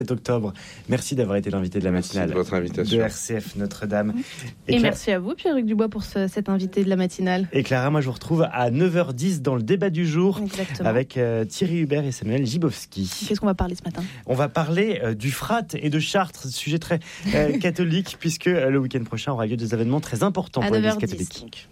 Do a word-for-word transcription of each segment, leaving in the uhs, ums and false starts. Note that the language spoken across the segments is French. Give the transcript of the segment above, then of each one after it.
octobre. Merci d'avoir été l'invité de la matinale. Merci de votre invitation. De R C F Notre-Dame. Et, Et Cla... merci à vous, Pierre-Luc Dubois, pour ce, cet invité de la matinale. Et Clara, moi je vous retrouve à neuf heures dix dans le débat du jour. Exactement. Avec euh, Thierry Hubert et Samuel Gibowski. Qu'est-ce qu'on va parler ce matin ? On va parler euh, du Frat et de Chartres, sujet très euh, catholique, puisque euh, le week-end prochain aura lieu des événements très importants à pour l'Église catholique.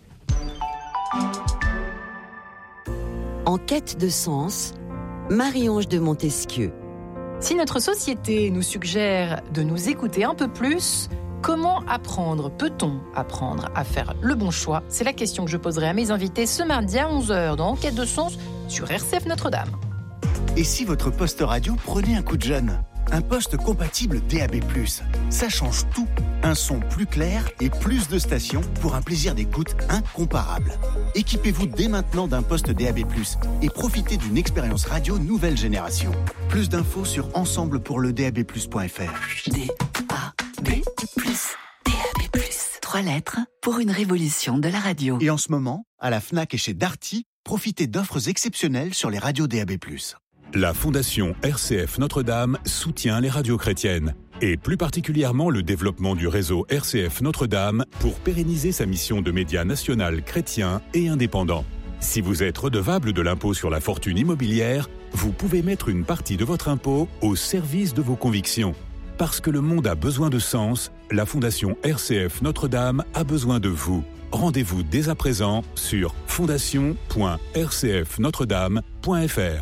En quête de sens, Marie-Ange de Montesquieu. Si notre société nous suggère de nous écouter un peu plus, comment apprendre ? Peut-on apprendre à faire le bon choix ? C'est la question que je poserai à mes invités ce mardi à onze heures dans Enquête de Sens sur R C F Notre-Dame. Et si votre poste radio prenait un coup de jeune ? Un poste compatible D A B plus, ça change tout. Un son plus clair et plus de stations pour un plaisir d'écoute incomparable. Équipez-vous dès maintenant d'un poste D A B plus et profitez d'une expérience radio nouvelle génération. Plus d'infos sur ensemble pour le D A B plus point F R. D A B plus, D A B plus. Trois lettres pour une révolution de la radio. Et en ce moment, à la Fnac et chez Darty, profitez d'offres exceptionnelles sur les radios D A B plus. La Fondation R C F Notre-Dame soutient les radios chrétiennes et plus particulièrement le développement du réseau R C F Notre-Dame pour pérenniser sa mission de média national chrétien et indépendant. Si vous êtes redevable de l'impôt sur la fortune immobilière, vous pouvez mettre une partie de votre impôt au service de vos convictions. Parce que le monde a besoin de sens, la Fondation R C F Notre-Dame a besoin de vous. Rendez-vous dès à présent sur fondation point r c f notre dame point f r.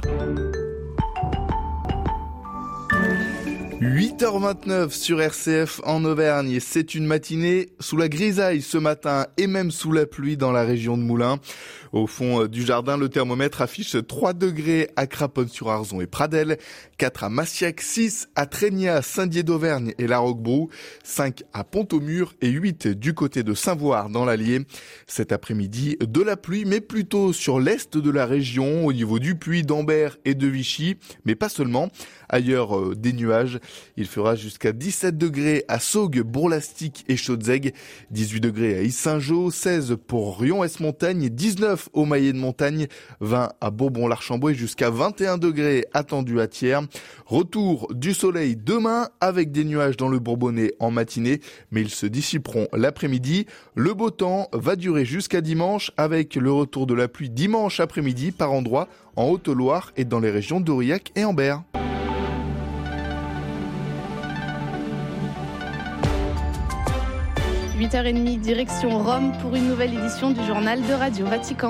huit heures vingt-neuf sur R C F en Auvergne. C'est une matinée sous la grisaille ce matin et même sous la pluie dans la région de Moulins. Au fond du jardin, le thermomètre affiche trois degrés à Craponne-sur-Arzon et Pradelles, quatre à Massiac, six à Trégnat, Saint-Dié d'Auvergne et La Roquebrou, cinq à Pont-au-Mur et huit du côté de Saint-Voire dans l'Allier. Cet après-midi, de la pluie, mais plutôt sur l'est de la région, au niveau du Puy, d'Ambert et de Vichy, mais pas seulement. Ailleurs, euh, des nuages. Il fera jusqu'à dix-sept degrés à Saugues, Bourg-Lastic et Chaudzègue, dix-huit degrés à Issingeau, seize pour Rion-Est-Montagne, dix-neuf au Maillet de Montagne, vingt à Bourbon-l'Archambault et jusqu'à vingt et un degrés attendus à Thiers. Retour du soleil demain avec des nuages dans le Bourbonnais en matinée, mais ils se dissiperont l'après-midi. Le beau temps va durer jusqu'à dimanche avec le retour de la pluie dimanche après-midi par endroits en Haute-Loire et dans les régions d'Aurillac et Ambert. huit heures trente, direction Rome pour une nouvelle édition du journal de Radio Vatican.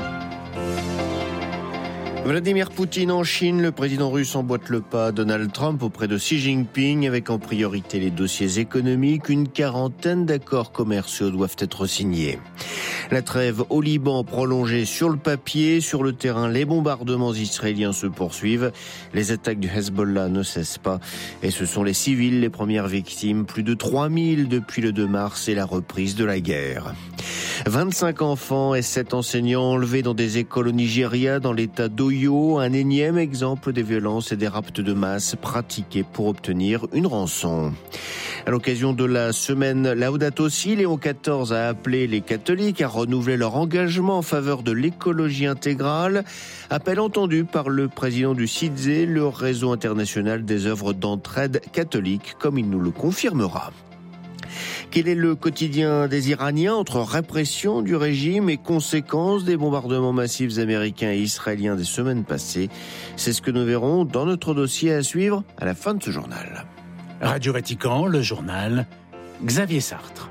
Vladimir Poutine en Chine, le président russe emboîte le pas. Donald Trump auprès de Xi Jinping, avec en priorité les dossiers économiques. Une quarantaine d'accords commerciaux doivent être signés. La trêve au Liban prolongée sur le papier. Sur le terrain, les bombardements israéliens se poursuivent. Les attaques du Hezbollah ne cessent pas. Et ce sont les civils les premières victimes. Plus de trois mille depuis le deux mars et la reprise de la guerre. vingt-cinq enfants et sept enseignants enlevés dans des écoles au Nigeria, dans l'état d'Oyo. Un énième exemple des violences et des rapts de masse pratiqués pour obtenir une rançon. À l'occasion de la semaine Laudato Si, Léon quatorze a appelé les catholiques à renouveler leur engagement en faveur de l'écologie intégrale. Appel entendu par le président du C I D Z E, le réseau international des œuvres d'entraide catholique, comme il nous le confirmera. Quel est le quotidien des Iraniens entre répression du régime et conséquences des bombardements massifs américains et israéliens des semaines passées ? C'est ce que nous verrons dans notre dossier à suivre à la fin de ce journal. Radio Vatican, le journal, Xavier Sartre.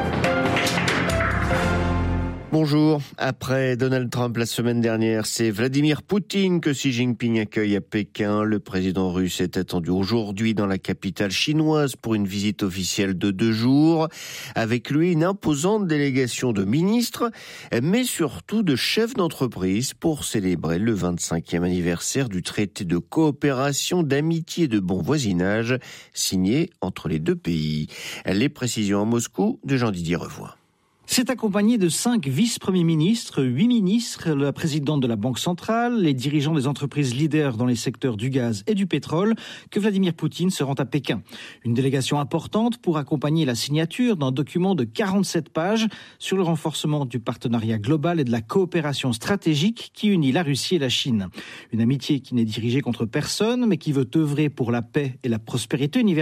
Bonjour. Après Donald Trump la semaine dernière, c'est Vladimir Poutine que Xi Jinping accueille à Pékin. Le président russe est attendu aujourd'hui dans la capitale chinoise pour une visite officielle de deux jours. Avec lui, une imposante délégation de ministres, mais surtout de chefs d'entreprise pour célébrer le vingt-cinquième anniversaire du traité de coopération, d'amitié et de bon voisinage signé entre les deux pays. Les précisions à Moscou de Jean-Didier Revoix. C'est accompagné de cinq vice-premiers ministres, huit ministres, la présidente de la Banque centrale, les dirigeants des entreprises leaders dans les secteurs du gaz et du pétrole, que Vladimir Poutine se rend à Pékin. Une délégation importante pour accompagner la signature d'un document de quarante-sept pages sur le renforcement du partenariat global et de la coopération stratégique qui unit la Russie et la Chine. Une amitié qui n'est dirigée contre personne, mais qui veut œuvrer pour la paix et la prospérité universelle